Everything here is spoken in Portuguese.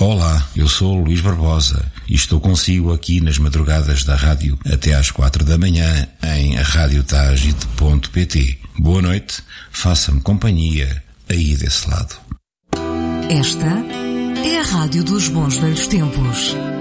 Olá, eu sou o Luís Barbosa e estou consigo aqui nas madrugadas da rádio até às 4 da manhã em radiotagite.pt. Boa noite, faça-me companhia aí desse lado. Esta é a Rádio dos Bons Velhos Tempos.